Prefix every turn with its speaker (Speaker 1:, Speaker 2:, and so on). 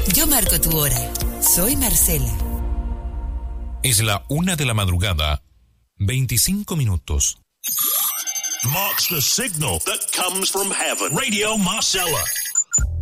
Speaker 1: Yo marco tu hora. Soy Marcela.
Speaker 2: Es la 1:00 a.m, 25 minutos.
Speaker 3: Marks the signal that comes from heaven. Radio Marcella.